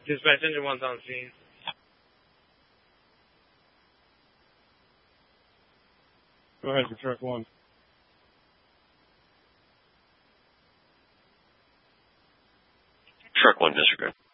Dispatch engine 1's on scene. Go ahead for truck 1. Truck 1, disregard.